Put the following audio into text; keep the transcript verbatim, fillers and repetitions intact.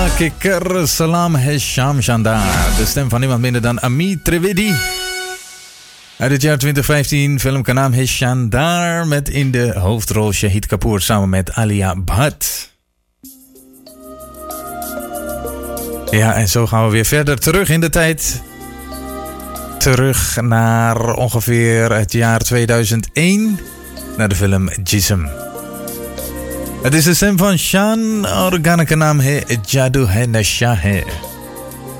Kikker Salam Hai Sham Shandar. De stem van niemand minder dan Amit Trivedi. Uit het jaar twintig vijftien, film ka naam Hai Shandar, met in de hoofdrol Shahid Kapoor samen met Alia Bhatt. Ja, en zo gaan we weer verder terug in de tijd. Terug naar ongeveer het jaar tweeduizend één, naar de film Jism. Het is de stem van Shan, और गाने का नाम है जादू है नशा है.